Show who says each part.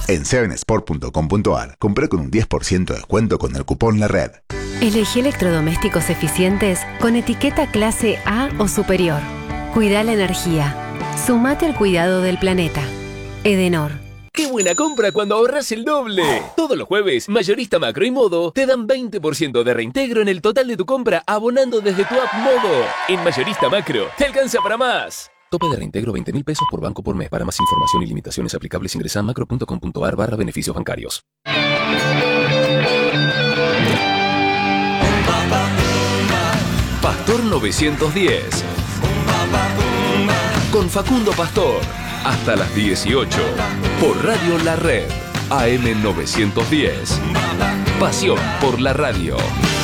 Speaker 1: En 7sport.com.ar, comprá con un 10% de descuento con el cupón La Red.
Speaker 2: Elegí electrodomésticos eficientes con etiqueta clase A o superior. Cuida la energía. Sumate al cuidado del planeta. Edenor.
Speaker 3: ¡Qué buena compra cuando ahorras el doble! Todos los jueves, Mayorista Macro y Modo te dan 20% de reintegro en el total de tu compra abonando desde tu app Modo. En Mayorista Macro, te alcanza para más. Tope de reintegro 20.000 pesos por banco por mes. Para más información y limitaciones aplicables ingresa a macro.com.ar/beneficios bancarios. Pastor 910 con Facundo Pastor hasta las 18 por Radio La Red AM 910. Pasión por la radio.